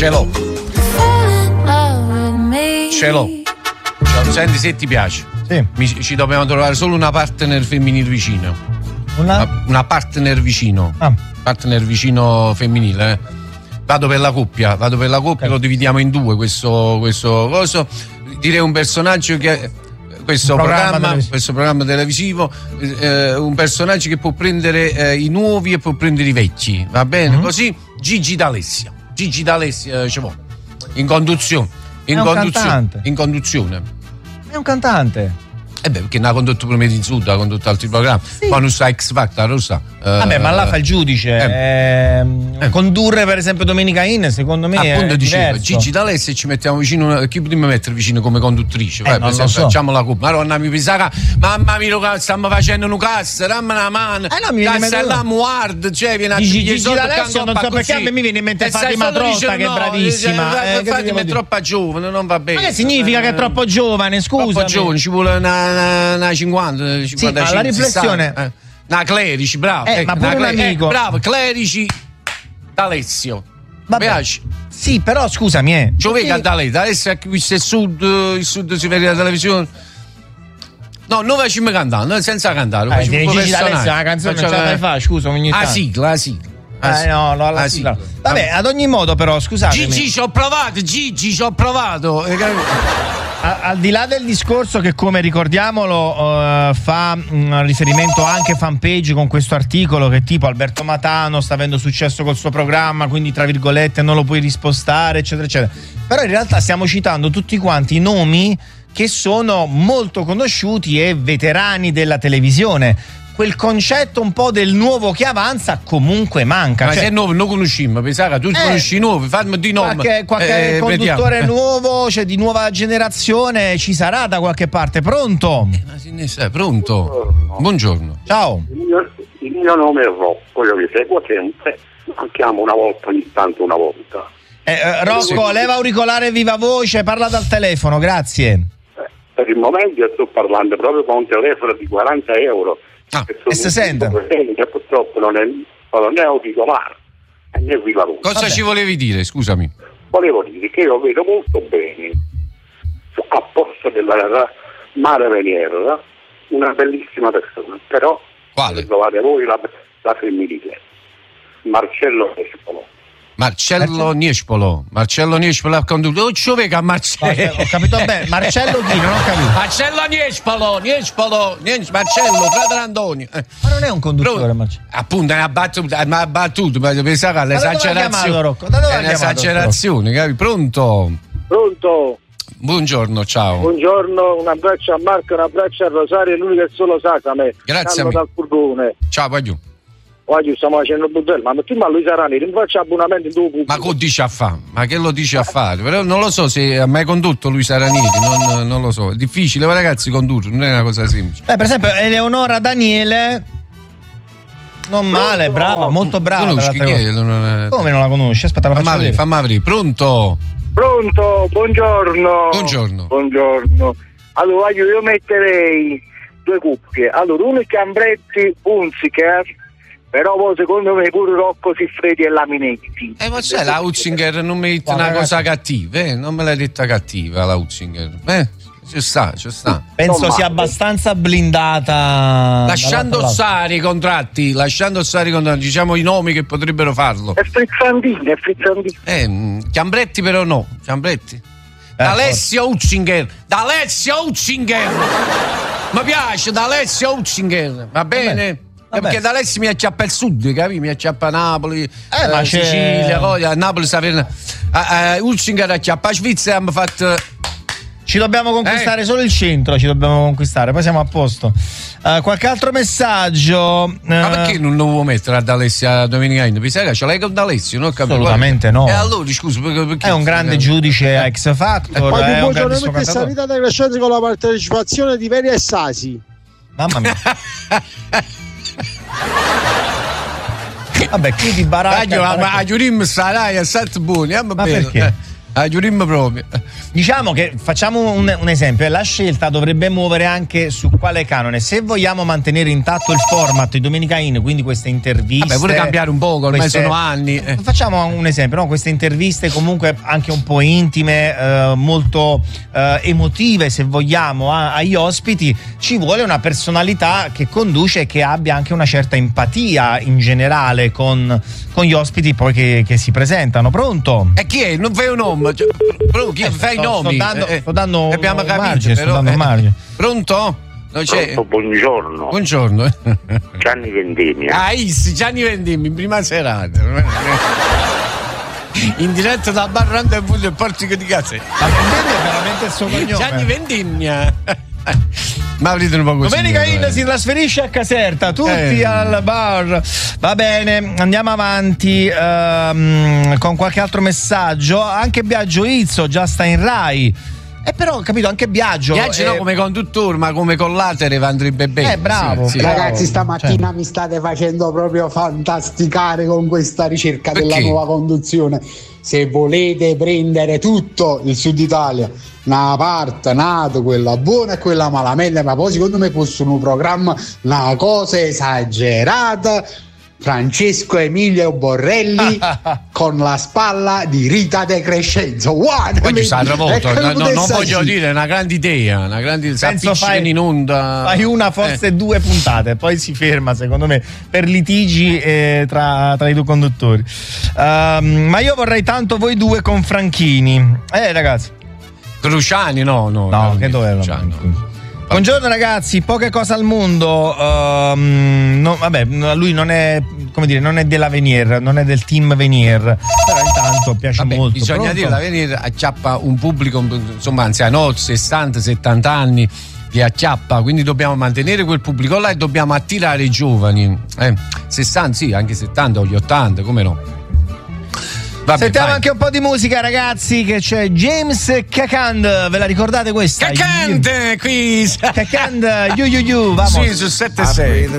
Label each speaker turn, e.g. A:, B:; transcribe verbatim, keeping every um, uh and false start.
A: Ce l'ho. Ce l'ho. Senti se ti piace.
B: Sì.
A: Mi, ci dobbiamo trovare solo una partner femminile vicino.
B: Una?
A: Una, una partner vicino.
B: Ah.
A: Partner vicino femminile. Eh. Vado per la coppia, vado per la coppia, okay. Lo dividiamo in due questo, questo coso. Direi un personaggio che questo programma, programma questo programma televisivo, eh, un personaggio che può prendere eh, i nuovi e può prendere i vecchi, va bene? Mm-hmm. Così Gigi D'Alessia. Gigi D'Alessia, ci vuole. In conduzione. In
B: È un
A: conduzione.
B: cantante.
A: In conduzione.
B: È un cantante.
A: Eh beh, perché ne ha condotto prima di Sud, ha condotto altri programmi. Sì. Ma non sa X Factor, lo sa.
B: Vabbè, uh, ma là fa il giudice. Eh, eh. Condurre, per esempio, Domenica In, secondo me.
A: Appunto,
B: è
A: dicevo,
B: diverso.
A: Gigi D'Alessia ci mettiamo vicino. Una, chi potremmo mettere vicino come conduttrice?
B: Eh,
A: Vai,
B: non
A: per
B: lo
A: esempio,
B: so.
A: facciamo la coppa. Madonna, mi pensava, mamma mia, stiamo facendo un cazzo, dammi una mano.
B: Eh no, mi viene
A: Cazzo, la Muard, cioè, viene a
B: Gigi, Gigi D'Alessia, non so perché a me mi viene in mente Fatima Trotta, che è bravissima.
A: Eh, Fatima è troppo giovane, non va bene.
B: Ma che significa che è troppo giovane? Scusa.
A: Troppo giovane, ci vuole una, una cinquanta, cinquantacinque.
B: Sì, ma la riflessione.
A: Eh. Una Clerici, bravo.
B: Eh,
A: ecco,
B: ma pure
A: una
B: un
A: Cle-
B: amico.
A: Eh, bravo, Clerici D'Alessio. Mi piace?
B: Sì, però scusami, eh.
A: Ci vedi a D'Alessio, adesso qui c'è il sud, il sud si vede la televisione. No, noi facciamo cantare, noi senza cantare.
B: Eh, Gigi D'Alessio, una canzone non ce la fai fare, scusa, ogni tanto.
A: La sigla, la sigla.
B: Eh no, no, la sigla. Vabbè, ad ogni modo però, scusatemi.
A: Gigi ci ho provato, Gigi ci ho provato.
B: A, al di là del discorso che, come ricordiamolo, uh, fa un riferimento anche Fanpage con questo articolo che tipo Alberto Matano sta avendo successo col suo programma, quindi tra virgolette non lo puoi rispostare, eccetera eccetera. Però in realtà stiamo citando tutti quanti i nomi che sono molto conosciuti e veterani della televisione. Quel concetto un po' del nuovo che avanza comunque manca.
A: Ma
B: cioè,
A: se è nuovo non conosciamo, pensate, tu
B: eh,
A: conosci i nuovi, fammi di nome.
B: Qualche, qualche
A: eh,
B: conduttore
A: vediamo.
B: nuovo, cioè di nuova generazione, ci sarà da qualche parte. Pronto?
A: Eh, ma se ne sai, pronto? Buongiorno. Buongiorno.
B: Ciao.
C: Il mio, il mio nome è Rocco, io vi seguo sempre, ma chiamo una volta ogni tanto una volta.
B: Eh, eh, Rocco, sì. Leva auricolare viva voce, parla dal telefono, grazie.
C: Eh, per il momento io sto parlando proprio con un telefono di quaranta euro.
B: Ah, e se sente?
C: Purtroppo non è, non è auricolare, né viva voce.
A: Cosa
B: Vabbè.
A: ci volevi dire, scusami?
C: Volevo dire che io vedo molto bene, a posto della Mara Veniera, una bellissima persona, però
A: quale?
C: Trovate voi la, la femminile, Marcello Nespolo.
A: Marcello Niespolo. Marcello Niespolo ha condotto. Oh, ci vedi a Marcello.
B: Ho capito bene. Marcello chi? Non ho capito.
A: Marcello Niespolo. Niespolo. Niespolo. Marcello, fratello Antonio. Eh.
B: Ma non è un conduttore,
A: Però,
B: Marcello.
A: appunto, è una battuta, ma battuta, ma pensavo all'esagerazione. È un'esagerazione, capi? Pronto?
C: Pronto?
A: Buongiorno, ciao.
C: Buongiorno, un abbraccio a Marco, un abbraccio a Rosario e lui che solo sa che a me.
A: Grazie a me.
C: Dal furgone.
A: Ciao, voglio.
C: Oggi stiamo facendo il budello, ma tu ma lui Sarani, non faccio abbonamento in tuo pubblico.
A: Ma che dice a fare? Ma che lo dice a fare? Però non lo so se ha mai condotto lui Saranieri, non, non lo so. È difficile, ragazzi, condurre, non è una cosa semplice.
B: Beh, per esempio, Eleonora Daniele. Non male,
C: Pronto?
B: brava, molto brava.
A: Conosci chi è? Non...
B: Come non la conosci? Aspetta, la faccio
A: fammi
B: vedere.
A: fammi aprire. Pronto?
C: Pronto, buongiorno.
A: Buongiorno.
C: Buongiorno. Allora, io metterei due cuffie. Allora, uno è Cambretti, Hunziker, però poi secondo me pure Rocco Siffredi e Laminetti.
A: Eh, ma c'è la Hutzinger, non mi dite
B: Ma
A: una
B: ragazzi...
A: cosa cattiva, eh? Non me l'hai detta cattiva la Hutzinger. Eh? Ci sta, ci sta.
B: Penso
C: Non
B: sia
C: male.
B: abbastanza blindata.
A: Lasciando stare i contratti, lasciando stare i contratti, diciamo i nomi che potrebbero farlo.
C: È Frizzandini, è Frizzandini.
A: Eh, mh, Chiambretti però no, Chiambretti.
B: Eh,
A: D'Alessio Hutzinger, D'Alessio Hutzinger. Mi piace D'Alessio Hutzinger, va bene?
B: Vabbè.
A: Eh, perché D'Alessio mi acciappa il sud, capi? Mi acciappa Napoli,
B: Eh, ma
A: eh,
B: c'è-
A: Sicilia, poi a Napoli sapere. Uh, uh, Hutzinger acciappa a Svizzera, abbiamo fatto.
B: Ci dobbiamo conquistare
A: Eh.
B: solo il centro, ci dobbiamo conquistare, poi siamo a posto. Uh, qualche altro messaggio? Uh,
A: Ma perché non lo vuoi mettere ad Alessio a Domenica In? Pensa che ce l'hai con D'Alessio, non ho capito.
B: Assolutamente no.
A: E allora, scusa, perché, perché
B: È un grande giudice a X Factor.
D: Poi
B: è un
D: buongiorno,
B: grandissimo
D: mette
B: cantatore.
D: sanità delle scienze con la partecipazione di Veri e Sasi.
B: Mamma mia. Vabbè, qui di baracca.
A: Taglio, ma a Giurim sarai a sette buoni, eh, va
B: Ma
A: bene.
B: perché?
A: Eh. Ah, giurimmo proprio.
B: Diciamo che facciamo un, un esempio, la scelta dovrebbe muovere anche su quale canone. Se vogliamo mantenere intatto il format di Domenica In, quindi queste interviste,
A: vabbè, pure cambiare un poco, ormai queste, sono anni. Eh.
B: Facciamo un esempio, no? Queste interviste comunque anche un po' intime, eh, molto eh, emotive se vogliamo a, agli ospiti, ci vuole una personalità che conduce e che abbia anche una certa empatia in generale con, con gli ospiti poi che, che si presentano. Pronto?
A: E chi è? Non fai un nome? Cioè, però chi eh, fai i nomi?
B: Sto dando,
A: eh,
B: sto dando
A: abbiamo capito,
B: margine,
A: però,
B: sto dando
A: eh,
B: margine.
A: Pronto? Non c'è.
E: Pronto, buongiorno.
A: Buongiorno.
E: Gianni Vendemmia.
A: Ah, Is, Gianni Vendemmia, in prima serata. In diretta da Barranda e Puglia e Portico di Casa.
B: Ma Vendemmia è veramente il suo cognome.
A: Gianni Vendemmia. Ma aprite un po' così.
B: Domenica In si trasferisce a Caserta, tutti eh. al bar. Va bene, andiamo avanti um, con qualche altro messaggio. Anche Biagio Izzo già sta in Rai. E però ho capito anche Biagio
A: Biagio
B: eh,
A: no come conduttore, ma come collatere andrebbe bene.
B: Eh bravo,
A: sì, sì.
B: bravo.
D: Ragazzi, stamattina cioè. mi state facendo proprio fantasticare con questa ricerca
A: Perché?
D: della nuova conduzione. Se volete prendere tutto il Sud Italia, una parte, nato, quella buona e quella malamente, ma poi secondo me possono un programma, una cosa esagerata. Francesco Emilio Borrelli con la spalla di Rita De Crescenzo. Wow,
A: poi ci remoto, no, no, non voglio sì. dire, è una grande idea, una grande
B: penso fai
A: in onda.
B: Fai una, forse eh. due puntate, poi si ferma, secondo me, per litigi eh, tra, tra i due conduttori. Uh, ma io vorrei tanto voi due con Franchini. Eh, ragazzi.
A: Cruciani, no, no.
B: No, che dove era? Buongiorno ragazzi, poche cose al mondo. Uh, no, vabbè, lui non è, come dire, non è della Venier, non è del team Venier, però intanto piace
A: vabbè,
B: molto.
A: Bisogna
B: Pronto?
A: dire la Venier acciappa un pubblico insomma anziano, sessanta settanta anni, li acchiappa, quindi dobbiamo mantenere quel pubblico là e dobbiamo attirare i giovani. Eh, sessanta, sì, anche settanta o gli ottanta, come no? Vabbè,
B: sentiamo
A: vai.
B: Anche un po' di musica, ragazzi, che c'è James Cacand, ve la ricordate questa?
A: Cacand, qui
B: Cacand, you you you, vamos.
A: Sì, su sette sei.